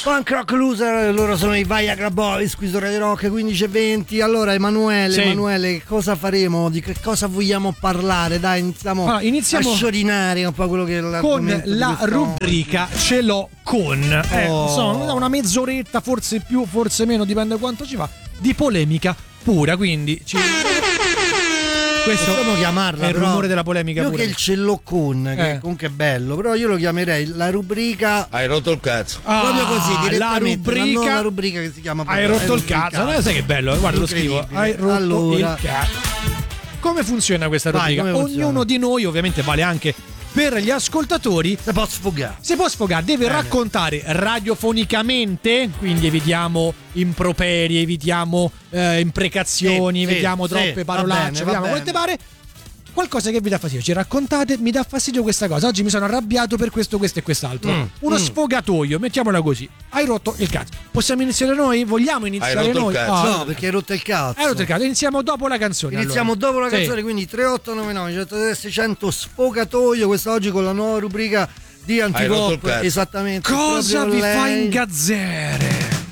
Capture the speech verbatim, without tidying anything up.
Punk Rock Loser, loro sono i Viagra Boys, qui su Radio Rock quindici e venti. Allora Emanuele, sì. Emanuele, che cosa faremo? Di che cosa vogliamo parlare? Dai, iniziamo, allora, iniziamo a sciorinare un po' quello che è con la rubrica Ce l'ho con. Eh, oh. Insomma, una mezz'oretta, forse più, forse meno, dipende quanto ci va, di polemica pura, quindi ci... questo possiamo chiamarla, è il rumore della polemica io pure. Che il ce l'ho con, che eh. comunque è bello, però io lo chiamerei la rubrica hai rotto il cazzo, ah, proprio così, la rubrica, non la rubrica che si chiama hai rotto, rotto il cazzo, cazzo. Sai che bello, guarda lo scrivo, hai rotto allora. il cazzo. Come funziona questa rubrica? Vai, funziona? Ognuno di noi, ovviamente vale anche per gli ascoltatori, si può sfogare si può sfogare, deve bene. Raccontare radiofonicamente, quindi evitiamo improperi, evitiamo eh, imprecazioni, sì, evitiamo sì, troppe sì, parolacce, vediamo quante pare. Qualcosa che vi dà fastidio, ci raccontate, mi dà fastidio questa cosa, oggi mi sono arrabbiato per questo, questo e quest'altro. Mm, Uno mm. sfogatoio, mettiamola così. Hai rotto il cazzo. Possiamo iniziare noi? Vogliamo iniziare hai rotto noi? Il cazzo. Ah, no, perché hai rotto il cazzo. Hai rotto il cazzo. Iniziamo dopo la canzone. Iniziamo allora. dopo la canzone, sì. Quindi tre otto nove nove uno zero seicento sfogatoio, quest'oggi con la nuova rubrica di Antipop. Esattamente. Cosa vi lei. fa ingazzare?